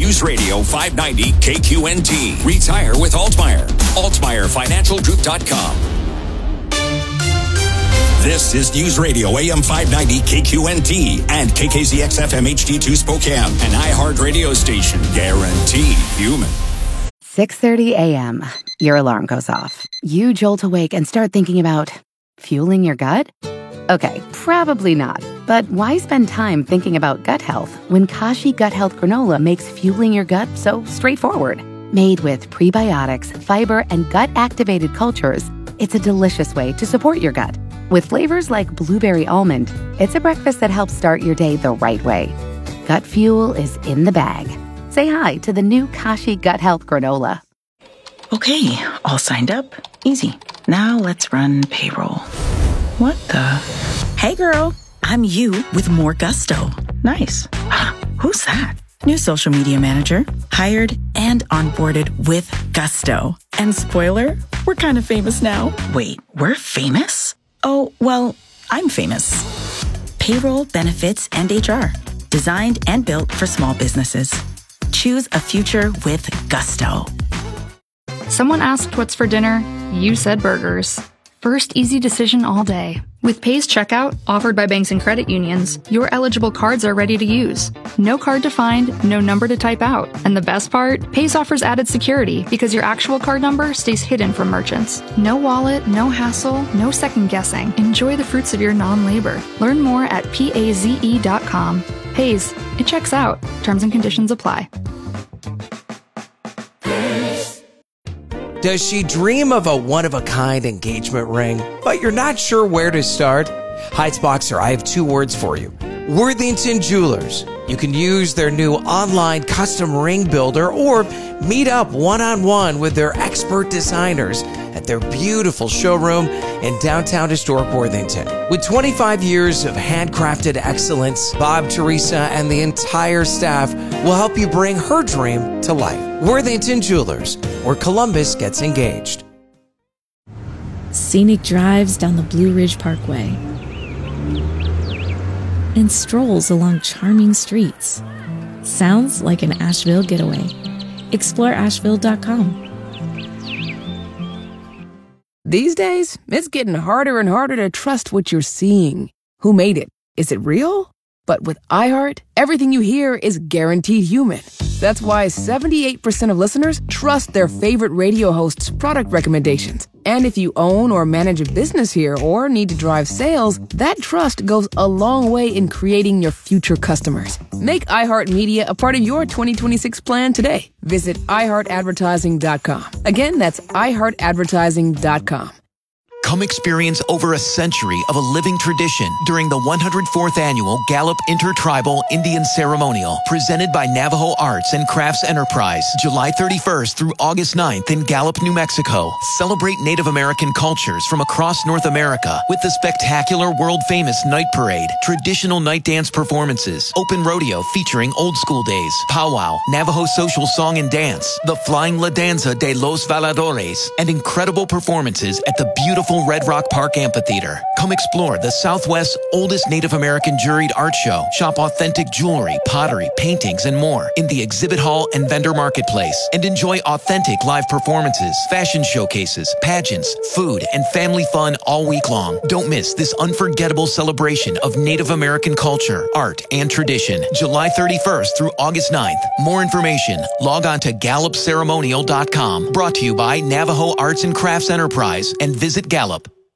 News Radio 590 KQNT. Retire with Altmaier. AltmaierFinancialGroup.com. This is News Radio AM 590 KQNT and KKZX-FM HD2 Spokane, an iHeart radio station. Guaranteed human. 6:30 a.m. Your alarm goes off. You jolt awake and start thinking about fueling your gut? Okay, probably not. But why spend time thinking about gut health when Kashi Gut Health Granola makes fueling your gut so straightforward? Made with prebiotics, fiber, and gut-activated cultures, it's a delicious way to support your gut. With flavors like blueberry almond, it's a breakfast that helps start your day the right way. Gut fuel is in the bag. Say hi to the new Kashi Gut Health Granola. Okay, all signed up. Easy. Now let's run payroll. What the? Hey girl, I'm you with more gusto. Nice. Who's that? New social media manager. Hired and onboarded with gusto. And spoiler, we're kind of famous now. Wait, we're famous? Oh, well, I'm famous. Payroll, benefits, and HR. Designed and built for small businesses. Choose a future with gusto. Someone asked what's for dinner. You said burgers. First easy decision all day. With Paze Checkout, offered by banks and credit unions, your eligible cards are ready to use. No card to find, no number to type out. And the best part? Paze offers added security because your actual card number stays hidden from merchants. No wallet, no hassle, no second guessing. Enjoy the fruits of your non-labor. Learn more at paze.com. Paze, it checks out. Terms and conditions apply. Does she dream of a one-of-a-kind engagement ring, but you're not sure where to start? Heights Boxer, I have two words for you. Worthington Jewelers. You can use their new online custom ring builder or meet up one-on-one with their expert designers at their beautiful showroom in downtown historic Worthington. With 25 years of handcrafted excellence, Bob, Teresa, and the entire staff will help you bring her dream to life. Worthington Jewelers, where Columbus gets engaged. Scenic drives down the Blue Ridge Parkway and strolls along charming streets. Sounds like an Asheville getaway. Explore Asheville.com. These days, it's getting harder and harder to trust what you're seeing. Who made it? Is it real? But with iHeart, everything you hear is guaranteed human. That's why 78% of listeners trust their favorite radio hosts' product recommendations. And if you own or manage a business here or need to drive sales, that trust goes a long way in creating your future customers. Make iHeartMedia a part of your 2026 plan today. Visit iHeartAdvertising.com. Again, that's iHeartAdvertising.com. Come experience over a century of a living tradition during the 104th Annual Gallup Intertribal Indian Ceremonial, presented by Navajo Arts and Crafts Enterprise, July 31st through August 9th in Gallup, New Mexico. Celebrate Native American cultures from across North America with the spectacular world-famous Night Parade, traditional night dance performances, open rodeo featuring old school days, powwow, Navajo social song and dance, the Flying La Danza de los Valadores, and incredible performances at the beautiful Red Rock Park Amphitheater. Come explore the Southwest's oldest Native American juried art show. Shop authentic jewelry, pottery, paintings, and more in the exhibit hall and vendor marketplace. And enjoy authentic live performances, fashion showcases, pageants, food, and family fun all week long. Don't miss this unforgettable celebration of Native American culture, art, and tradition. July 31st through August 9th. More information, log on to GallupCeremonial.com. Brought to you by Navajo Arts and Crafts Enterprise and Visit Gallup.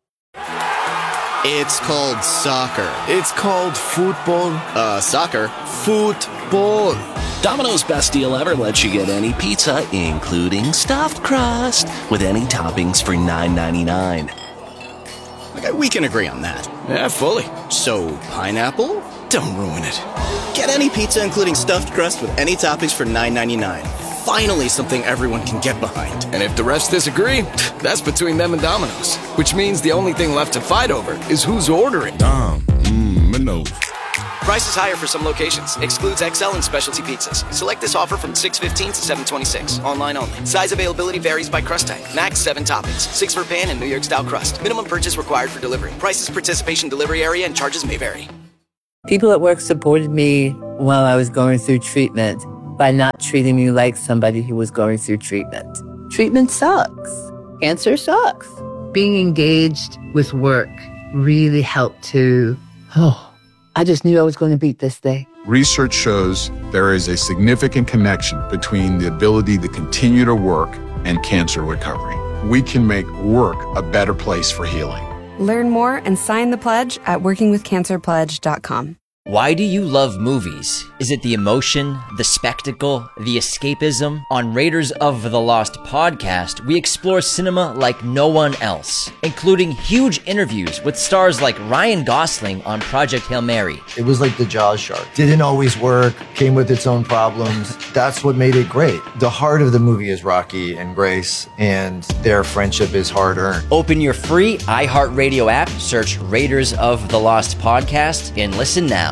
It's called soccer. It's called football. Soccer. Football. Domino's best deal ever lets you get any pizza, including stuffed crust, with any toppings for $9.99. Okay, we can agree on that. Yeah, fully. So, pineapple? Don't ruin it. Get any pizza, including stuffed crust, with any toppings for $9.99. Finally, something everyone can get behind. And if the refs disagree, that's between them and Domino's. Which means the only thing left to fight over is who's ordering. Domino's. Prices higher for some locations. Excludes XL and specialty pizzas. Select this offer from 6/15 to 7/26. Online only. Size availability varies by crust type. Max 7 toppings. 6 for pan and New York style crust. Minimum purchase required for delivery. Prices, participation, delivery area, and charges may vary. People at work supported me while I was going through treatment. by not treating me like somebody who was going through treatment. Treatment sucks. Cancer sucks. Being engaged with work really helped to, I just knew I was going to beat this thing. Research shows there is a significant connection between the ability to continue to work and cancer recovery. We can make work a better place for healing. Learn more and sign the pledge at workingwithcancerpledge.com. Why do you love movies? Is it the emotion, the spectacle, the escapism? On Raiders of the Lost podcast, we explore cinema like no one else, including huge interviews with stars like Ryan Gosling on Project Hail Mary. It was like the Jaws shark. Didn't always work, came with its own problems. That's what made it great. The heart of the movie is Rocky and Grace, and their friendship is hard-earned. Open your free iHeartRadio app, search Raiders of the Lost podcast, and listen now.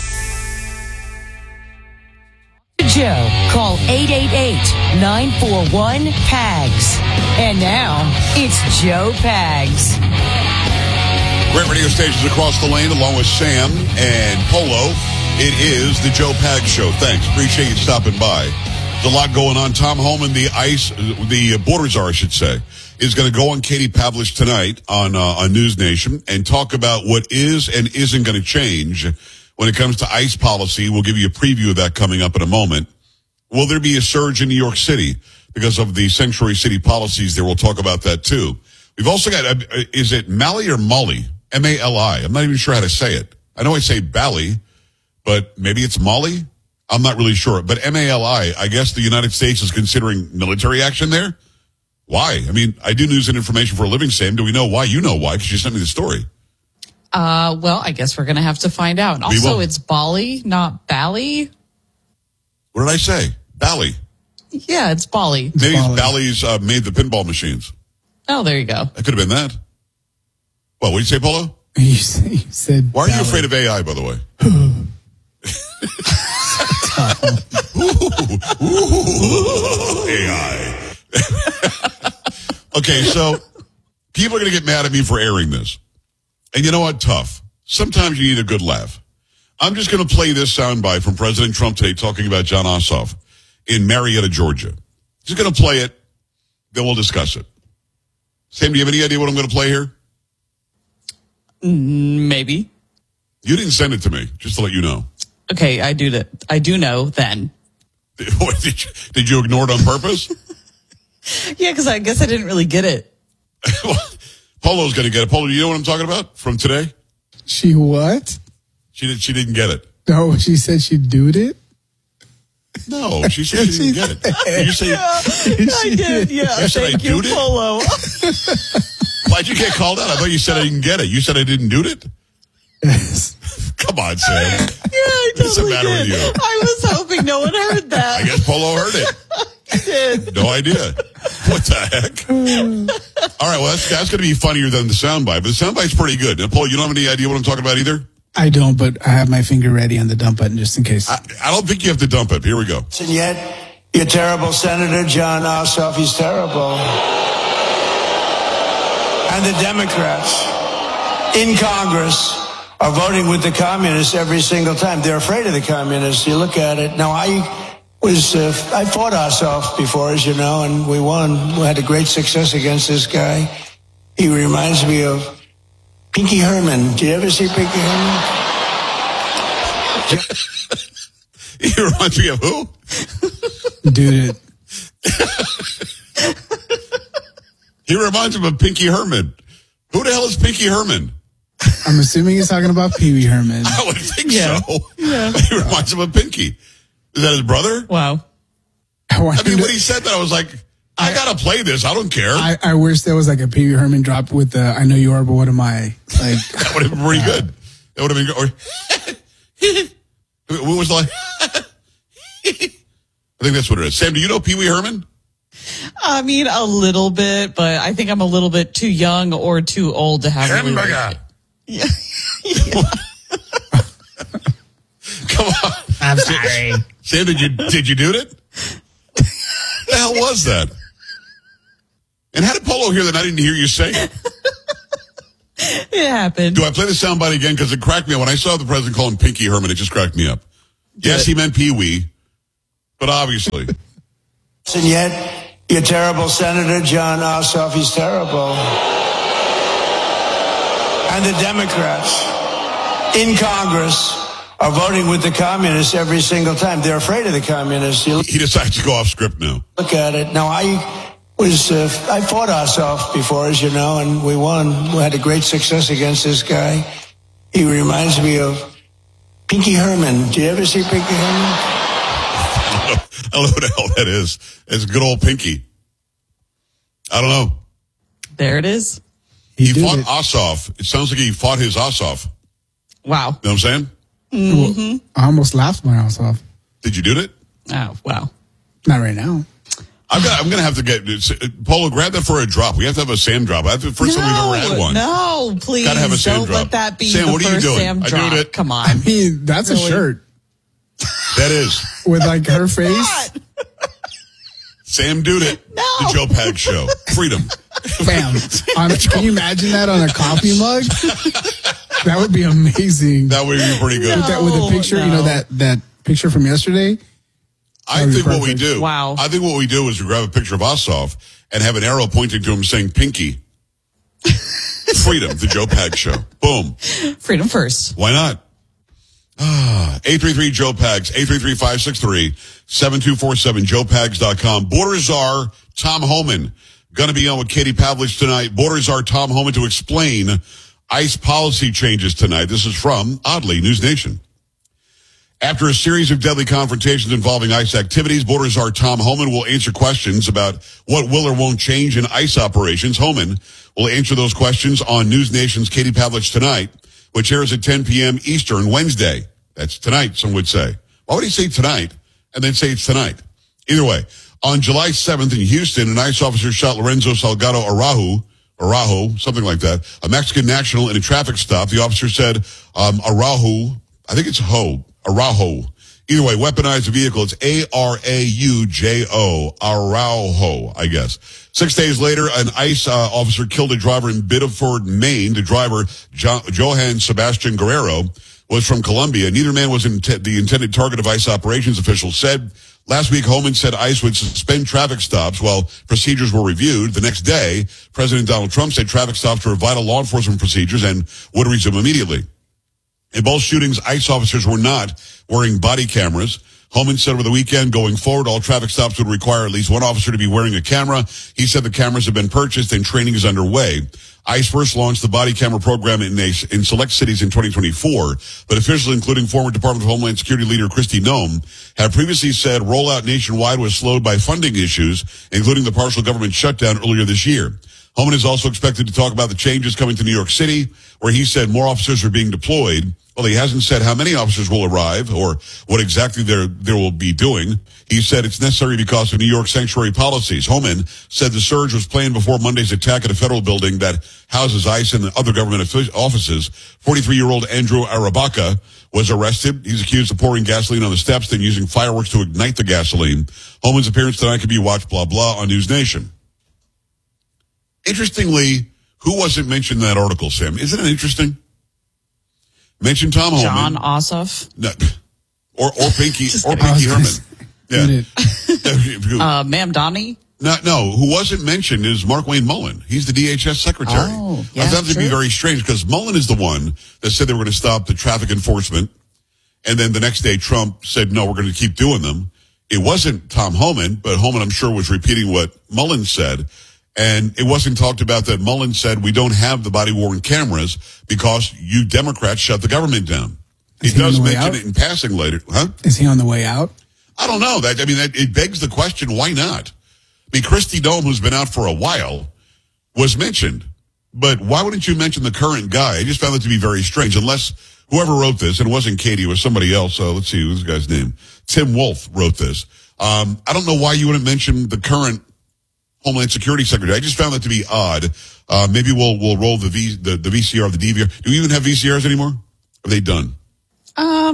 Joe, call 888-941-PAGS. And now, it's Joe Pags. Great radio stations across the lane, along with Sam and Polo. It is the Joe Pags Show. Thanks. Appreciate you stopping by. There's a lot going on. Tom Homan, the border czar, I should say, is going to go on Katie Pavlich tonight on News Nation and talk about what is and isn't going to change when it comes to ICE policy. We'll give you a preview of that coming up in a moment. Will there be a surge in New York City because of the sanctuary city policies there? We'll talk about that too. We've also got, is it Mali or Molly? M-A-L-I. I'm not even sure how to say it. I know I say Bali, but maybe it's Molly? I'm not really sure. But M-A-L-I, I guess the United States is considering military action there? Why? I mean, I do news and information for a living, Sam. Do we know why? You know why, because you sent me the story. Well, I guess we're going to have to find out. Also, it's Bali, not Bali. What did I say? Bali. Yeah, it's Bali. Maybe Bali's made the pinball machines. Oh, there you go. That could have been that. Well, what did you say, Polo? You said why are you afraid of AI, by the way? AI. Okay, so people are going to get mad at me for airing this. And you know what? Tough. Sometimes you need a good laugh. I'm just going to play this soundbite from President Trump today talking about Jon Ossoff in Marietta, Georgia. Just going to play it, then we'll discuss it. Sam, do you have any idea what I'm going to play here? Maybe. You didn't send it to me, just to let you know. Okay, I do know then. Did you ignore it on purpose? Yeah, because I guess I didn't really get it. Polo's going to get it. Polo, do you know what I'm talking about from today? She what? She didn't get it. No, she said she doed it? No, she said she didn't get it. Did you say, I did, yeah. You said Thank you, Polo. Why'd you get called out? I thought you said I didn't get it. You said I didn't do it? Come on, Sam. Yeah, I totally What's the matter with you? I was hoping no one heard that. I guess Polo heard it. I did. No idea. What the heck? All right, well, that's going to be funnier than the soundbite, but the soundbite's pretty good. Now, Polo, you don't have any idea what I'm talking about either? I don't, but I have my finger ready on the dump button just in case. I don't think you have to dump it. Here we go. And yet, you're terrible, Senator Jon Ossoff. He's terrible. And the Democrats in Congress are voting with the communists every single time. They're afraid of the communists. You look at it. Now, I fought Ossoff before, as you know, and we won. We had a great success against this guy. He reminds me of Pinky Herman. Did you ever see Pinky Herman? He reminds me of who? Dude. He reminds him of Pinky Herman. Who the hell is Pinky Herman? I'm assuming he's talking about Pee Wee Herman. I would think so. Yeah. He reminds him of Pinky. Is that his brother? Wow. I mean, when he said that, I was like, I got to play this. I don't care. I wish there was like a Pee Wee Herman drop with the I know you are, but what am I? Like that would have been pretty good. That would have been good. What was like? I think that's what it is. Sam, do you know Pee Wee Herman? I mean, a little bit, but I think I'm a little bit too young or too old to have Hamburger. Yeah. Come on. I'm sorry. Sam, did you do it? What the hell was that? And how did Polo hear that? I didn't hear you say it. It happened. Do I play the soundbite again? Because it cracked me up. When I saw the president call him Pinky Herman, it just cracked me up. Yes, he meant Pee Wee. But obviously. And yet, your terrible Senator John Ossoff, he's terrible. And the Democrats in Congress are voting with the communists every single time. They're afraid of the communists. He decides to go off script now. Look at it. Now, I fought Ossoff before, as you know, and we won. We had a great success against this guy. He reminds me of Pinky Herman. Did you ever see Pinky Herman? I don't know what the hell that is. It's good old Pinky. I don't know. There it is. He fought Ossoff. It sounds like he fought his Ossoff. Wow. You know what I'm saying? Mm-hmm. I almost laughed when I was off. Did you do it? Oh, wow. Not right now. I'm going to have to get Polo. Grab that for a drop. We have to have a Sam drop. That's the first time we've ever had one. No, please. Gotta have a Sam don't drop. let that be Sam, the what are you first doing? Sam I drop. doing it. Come on. I mean, that's Really? a shirt That is. with like her face. Sam Dude It. No. The Joe Pag Show. Freedom. Bam. Can you imagine that on a coffee mug? That would be amazing. That would be pretty good. With a picture, you know, that picture from yesterday. I think what we do. Wow. I think what we do is we grab a picture of Ossoff and have an arrow pointing to him saying Pinky. Freedom, the Joe Pag Show. Boom. Freedom first. Why not? 833 Joe Pags, 833-563-7247, joepags.com. Border Czar Tom Homan going to be on with Katie Pavlich tonight. Border Czar Tom Homan to explain ICE policy changes tonight. This is from, oddly, News Nation. After a series of deadly confrontations involving ICE activities, Border Czar Tom Homan will answer questions about what will or won't change in ICE operations. Homan will answer those questions on News Nation's Katie Pavlich Tonight, which airs at 10 p.m. Eastern Wednesday. That's tonight, some would say. Why would he say tonight and then say it's tonight? Either way, on July 7th in Houston, an ICE officer shot Lorenzo Salgado Araujo, something like that, a Mexican national in a traffic stop. The officer said Araujo, I think it's Araujo. Either way, weaponized the vehicle. It's Araujo, Araujo, I guess. 6 days later, an ICE officer killed a driver in Biddeford, Maine. The driver, Johan Sebastian Guerrero, was from Colombia. Neither man was the intended target of ICE operations, officials said. Last week, Homan said ICE would suspend traffic stops while procedures were reviewed. The next day, President Donald Trump said traffic stops were vital law enforcement procedures and would resume immediately. In both shootings, ICE officers were not wearing body cameras. Homan said over the weekend, going forward, all traffic stops would require at least one officer to be wearing a camera. He said the cameras have been purchased and training is underway. ICE first launched the body camera program in select cities in 2024, but officials, including former Department of Homeland Security leader Kristi Noem, have previously said rollout nationwide was slowed by funding issues, including the partial government shutdown earlier this year. Homan is also expected to talk about the changes coming to New York City, where he said more officers are being deployed. Well, he hasn't said how many officers will arrive or what exactly they will be doing. He said it's necessary because of New York sanctuary policies. Homan said the surge was planned before Monday's attack at a federal building that houses ICE and other government offices. 43-year-old Andrew Arabaca was arrested. He's accused of pouring gasoline on the steps, then using fireworks to ignite the gasoline. Homan's appearance tonight could be watched, blah, blah, on News Nation. Interestingly, who wasn't mentioned in that article, Sam? Isn't it interesting? Mention Tom Homan. John Ossoff. No, or Pinky Herman. Yeah. Ma'am Donnie. No, who wasn't mentioned is Mark Wayne Mullen. He's the DHS secretary. Oh, yeah, I found it to be very strange because Mullen is the one that said they were going to stop the traffic enforcement. And then the next day Trump said, no, we're going to keep doing them. It wasn't Tom Homan, but Homan, I'm sure, was repeating what Mullen said. And it wasn't talked about that Mullen said we don't have the body-worn cameras because you Democrats shut the government down. He does mention it in passing later. Huh? Is he on the way out? I don't know. It begs the question, why not? I mean, Kristi Noem, who's been out for a while, was mentioned. But why wouldn't you mention the current guy? I just found it to be very strange, unless whoever wrote this, and it wasn't Katie, it was somebody else. Let's see, who's the guy's name? Tim Wolf wrote this. I don't know why you wouldn't mention the current Homeland Security Secretary. I just found that to be odd. Maybe we'll roll the VCR, the DVR. Do we even have VCRs anymore? Are they done?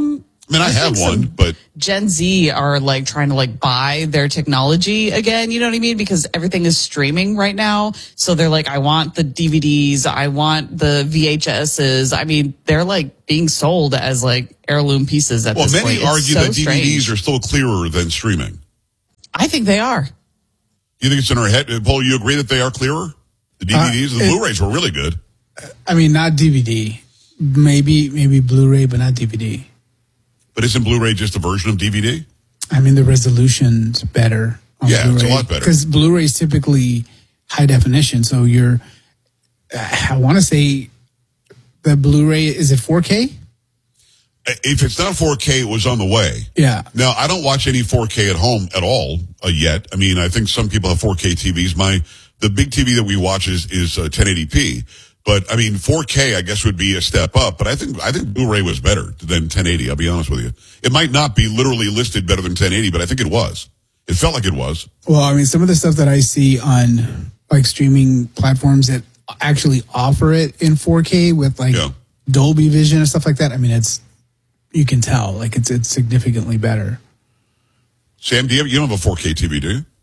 I mean, I have one, but Gen Z are like trying to like buy their technology again. You know what I mean? Because everything is streaming right now. So they're like, I want the DVDs. I want the VHSs. I mean, they're like being sold as like heirloom pieces at this point. Well, many argue that DVDs are still clearer than streaming. I think they are. You think it's in our head? Paul, you agree that they are clearer? The DVDs, the Blu-rays were really good. I mean, not DVD. Maybe Blu-ray, but not DVD. But isn't Blu-ray just a version of DVD? I mean, the resolution's better on Blu-ray. It's a lot better. Because Blu-ray is typically high definition. So I want to say the Blu-ray, is it 4K? If it's not 4K, it was on the way. Yeah. Now, I don't watch any 4K at home at all yet. I mean, I think some people have 4K TVs. The big TV that we watch is 1080p. But I mean, 4K, I guess, would be a step up. But I think Blu-ray was better than 1080. I'll be honest with you. It might not be literally listed better than 1080, but I think it was. It felt like it was. Well, I mean, some of the stuff that I see on like streaming platforms that actually offer it in 4K with like Dolby Vision and stuff like that. I mean, you can tell like it's significantly better. Sam, you don't have a 4K TV, do you?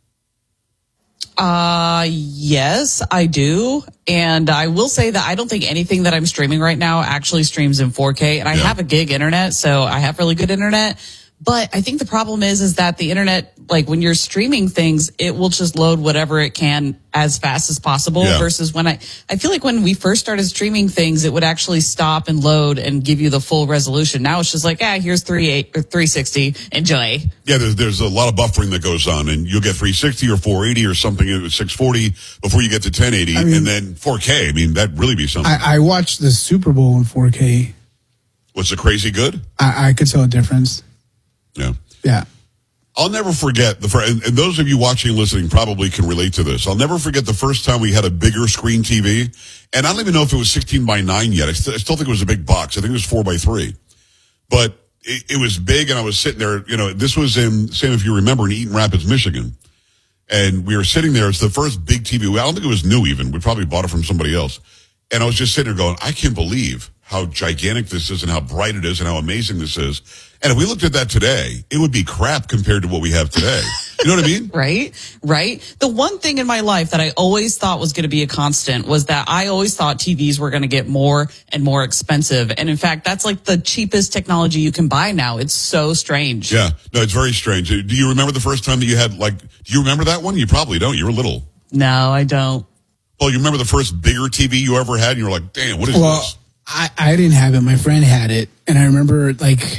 Yes, I do. And I will say that I don't think anything that I'm streaming right now actually streams in 4K. And I have a gig internet, so I have really good internet. But I think the problem is that the internet, like when you're streaming things, it will just load whatever it can as fast as possible versus when I feel like when we first started streaming things, it would actually stop and load and give you the full resolution. Now it's just like, here's 360, enjoy. Yeah, there's a lot of buffering that goes on, and you'll get 360 or 480 or something at 640 before you get to 1080, and then 4K. I mean, that'd really be something. I watched the Super Bowl in 4K. Was it crazy good? I could tell a difference. Yeah. Yeah. I'll never forget and those of you watching and listening probably can relate to this. I'll never forget the first time we had a bigger screen TV, and I don't even know if it was 16:9 yet. I still think it was a big box. I think it was 4:3, but it was big, and I was sitting there. You know, this was Sam, if you remember, in Eaton Rapids, Michigan, and we were sitting there. It's the first big TV. I don't think it was new even. We probably bought it from somebody else, and I was just sitting there going, I can't believe how gigantic this is and how bright it is and how amazing this is. And if we looked at that today, it would be crap compared to what we have today. You know what I mean? Right. The one thing in my life that I always thought was going to be a constant was that I always thought TVs were going to get more and more expensive. And in fact, that's like the cheapest technology you can buy now. It's so strange. Yeah. No, it's very strange. Do you remember the first time that you had, do you remember that one? You probably don't. You were little. No, I don't. Well, you remember the first bigger TV you ever had? And you were like, damn, what is this? I didn't have it. My friend had it. And I remember,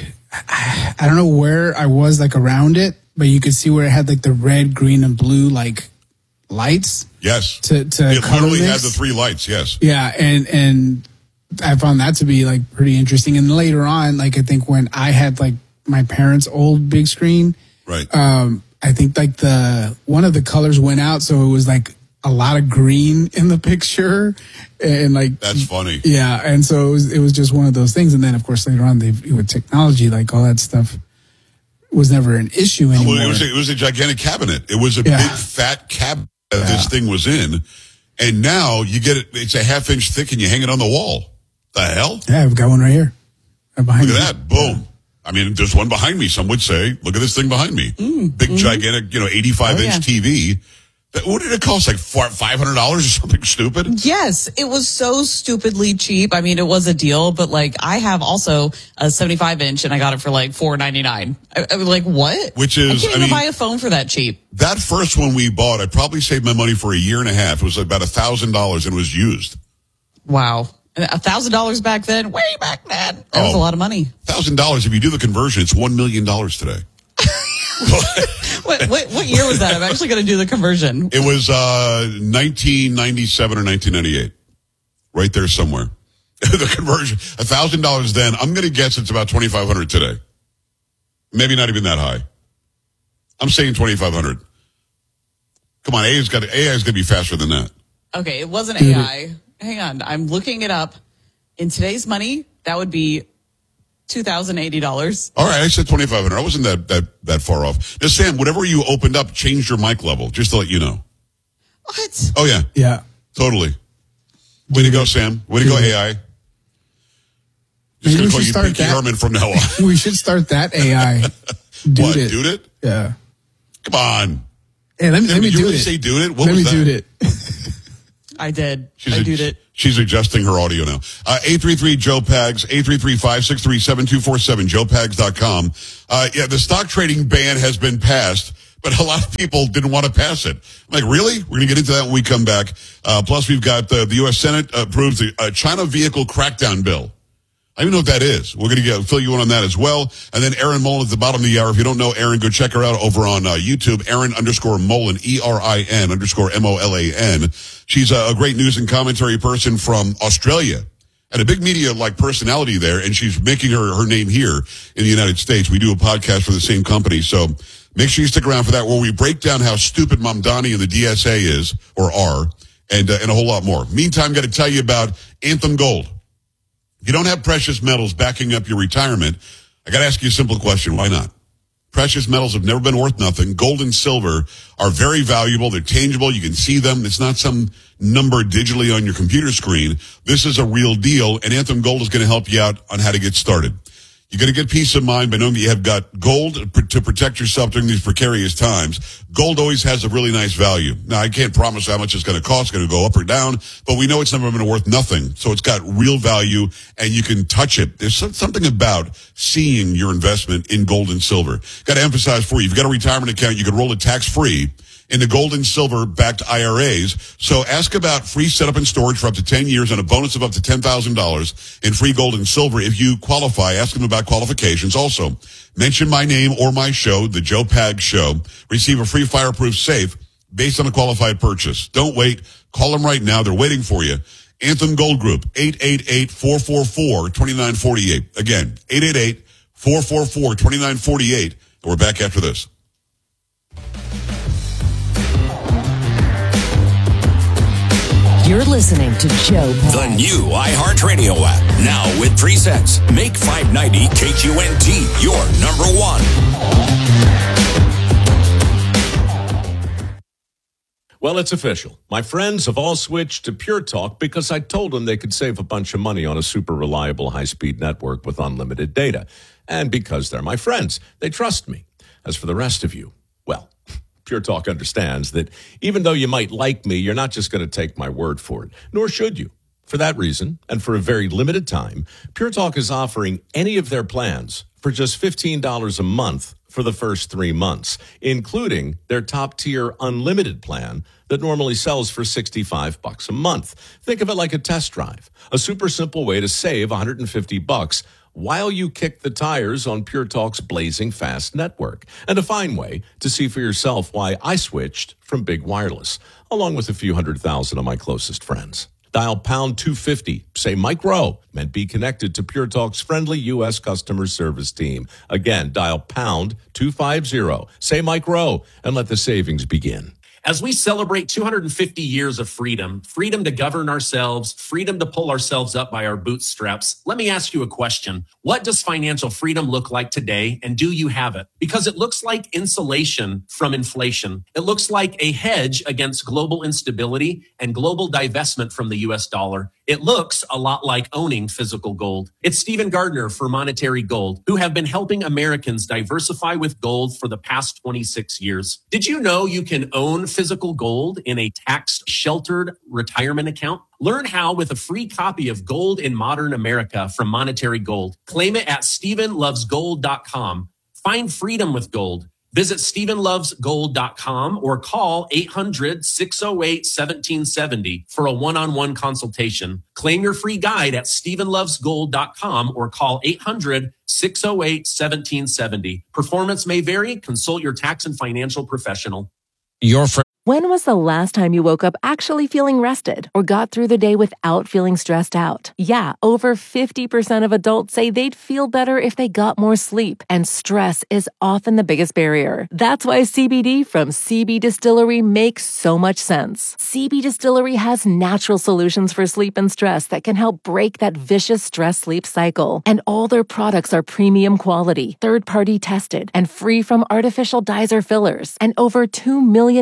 I don't know where I was, around it, but you could see where it had, the red, green, and blue, lights. Yes. To it literally mix. had the 3 lights, yes. Yeah, and I found that to be, pretty interesting. And later on, I think when I had, my parents' old big screen. Right. I think, one of the colors went out, so it was, a lot of green in the picture, and that's funny. Yeah, and so it was just one of those things. And then of course later on, with technology, all that stuff was never an issue anymore. Well, it was a gigantic cabinet. It was a big fat cabinet that this thing was in, and now you get it. It's a 1/2 inch thick, and you hang it on the wall. The hell? Yeah, I've got one right here. Behind Look at that! Boom. I mean, there's one behind me. Some would say, "Look at this thing behind me." Big, gigantic, 85-inch TV. What did it cost? $500 or something stupid? Yes, it was so stupidly cheap. I mean, it was a deal, but I have also a 75-inch and I got it for $499. I mean, what? Which is, I can't even buy a phone for that cheap. That first one we bought, I probably saved my money for a year and a half. It was about $1,000 and it was used. Wow. $1,000 back then, way back then. That was a lot of money. $1,000, if you do the conversion, it's $1 million today. What year was that? I'm actually going to do the conversion. It was 1997 or 1998. Right there somewhere. The conversion. $1,000 then. I'm going to guess it's about $2,500 today. Maybe not even that high. I'm saying $2,500. Come on, AI's going to be faster than that. Okay, it wasn't AI. Hang on, I'm looking it up. In today's money, that would be $2,080. All right, I said $2,500. I wasn't that far off. Now, Sam, whatever you opened up, changed your mic level, just to let you know. What? Oh, yeah. Yeah. Totally. Way to go, Sam. Way to go, AI. Just Maybe going to we call should you start Pinky that. Herman from now on. We should start that AI. What, it. dude it? Yeah. Come on. Hey, let me Did you do really it. say dude it? What let was me that? do it. I did. She's I did it. She's adjusting her audio now. 833-JOE-PAGS, 833-563-7247, joepags.com. Yeah, the stock trading ban has been passed, but a lot of people didn't want to pass it. I'm like, really? We're going to get into that when we come back. Plus, we've got the U.S. Senate approves the China vehicle crackdown bill. I don't even know what that is. We're going to fill you in on that as well. And then Erin Molan at the bottom of the hour. If you don't know Erin, go check her out over on YouTube, Erin_Molan, ERIN_MOLAN. She's a great news and commentary person from Australia and a big media like personality there. And she's making her name here in the United States. We do a podcast for the same company. So make sure you stick around for that, where we break down how stupid Mamdani and the DSA is or are, and a whole lot more. Meantime, got to tell you about Anthem Gold. If you don't have precious metals backing up your retirement, I got to ask you a simple question. Why not? Precious metals have never been worth nothing. Gold and silver are very valuable. They're tangible. You can see them. It's not some number digitally on your computer screen. This is a real deal, and Anthem Gold is going to help you out on how to get started. You're going to get peace of mind by knowing that you have got gold to protect yourself during these precarious times. Gold always has a really nice value. Now, I can't promise how much it's going to cost. It's going to go up or down, but we know it's never been worth nothing. So it's got real value, and you can touch it. There's something about seeing your investment in gold and silver. Got to emphasize for you, if you've got a retirement account, you can roll it tax-free into gold and silver-backed IRAs. So ask about free setup and storage for up to 10 years and a bonus of up to $10,000 in free gold and silver if you qualify. Ask them about qualifications. Also, mention my name or my show, The Joe Pags Show. Receive a free fireproof safe based on a qualified purchase. Don't wait. Call them right now. They're waiting for you. Anthem Gold Group, 888-444-2948. Again, 888-444-2948. And we're back after this. You're listening to Joe Pags. The new iHeartRadio app. Now with 3 cents. Make 590 KQNT your number one. Well, it's official. My friends have all switched to Pure Talk because I told them they could save a bunch of money on a super reliable high-speed network with unlimited data. And because they're my friends, they trust me. As for the rest of you, well, Pure Talk understands that even though you might like me, you're not just going to take my word for it, nor should you. For that reason, and for a very limited time, Pure Talk is offering any of their plans for just $15 a month for the first 3 months, including their top-tier unlimited plan that normally sells for $65 a month. Think of it like a test drive, a super simple way to save $150 while you kick the tires on Pure Talk's blazing fast network, and a fine way to see for yourself why I switched from big wireless, along with a few 100,000 of my closest friends. Dial pound 250, say Mike Rowe, and be connected to Pure Talk's friendly U.S. customer service team. Again, dial pound 250, say Mike Rowe, and let the savings begin. As we celebrate 250 years of freedom to govern ourselves, freedom to pull ourselves up by our bootstraps, let me ask you a question. What does financial freedom look like today, and do you have it? Because it looks like insulation from inflation. It looks like a hedge against global instability and global divestment from the U.S. dollar. It looks a lot like owning physical gold. It's Stephen Gardner for Monetary Gold, who have been helping Americans diversify with gold for the past 26 years. Did you know you can own physical gold in a tax-sheltered retirement account? Learn how with a free copy of Gold in Modern America from Monetary Gold. Claim it at StephenLovesGold.com. Find freedom with gold. Visit StephenLovesGold.com or call 800-608-1770 for a one-on-one consultation. Claim your free guide at StephenLovesGold.com or call 800-608-1770. Performance may vary. Consult your tax and financial professional. When was the last time you woke up actually feeling rested or got through the day without feeling stressed out? Yeah, over 50% of adults say they'd feel better if they got more sleep, and stress is often the biggest barrier. That's why CBD from CB Distillery makes so much sense. CB Distillery has natural solutions for sleep and stress that can help break that vicious stress-sleep cycle. And all their products are premium quality, third-party tested, and free from artificial dyes or fillers. And over 2 million customers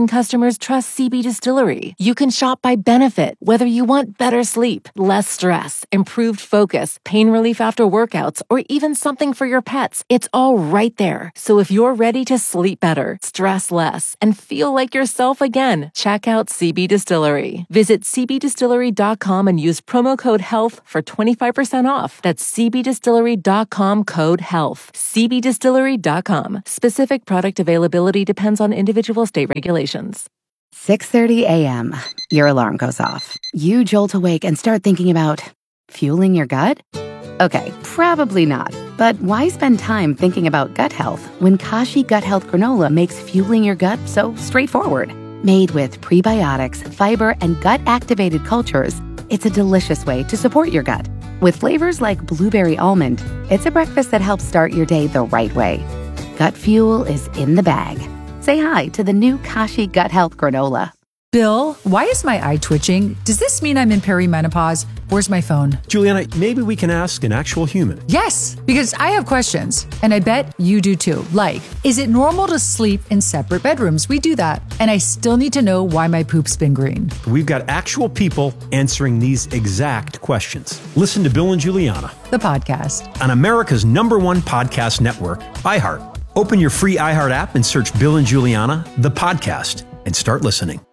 customers trust CB Distillery. You can shop by benefit, whether you want better sleep, less stress, improved focus, pain relief after workouts, or even something for your pets. It's all right there. So if you're ready to sleep better, stress less, and feel like yourself again, check out CB Distillery. Visit cbdistillery.com and use promo code HEALTH for 25% off. That's cbdistillery.com, code HEALTH. cbdistillery.com. Specific product availability depends on individual state regulations. 6:30 a.m. Your alarm goes off. You jolt awake and start thinking about fueling your gut? Okay, probably not. But why spend time thinking about gut health when Kashi Gut Health Granola makes fueling your gut so straightforward? Made with prebiotics, fiber, and gut-activated cultures, it's a delicious way to support your gut. With flavors like blueberry almond, it's a breakfast that helps start your day the right way. Gut fuel is in the bag. Say hi to the new Kashi Gut Health Granola. Bill, why is my eye twitching? Does this mean I'm in perimenopause? Where's my phone? Juliana, maybe we can ask an actual human. Yes, because I have questions, and I bet you do too. Like, is it normal to sleep in separate bedrooms? We do that. And I still need to know why my poop's been green. We've got actual people answering these exact questions. Listen to Bill and Juliana, the podcast, on America's #1 podcast network, iHeart. Open your free iHeart app and search Bill and Juliana, the podcast, and start listening.